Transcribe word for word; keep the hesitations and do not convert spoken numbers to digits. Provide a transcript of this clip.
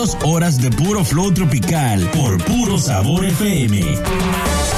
Dos horas de puro flow tropical por Puro Sabor F M.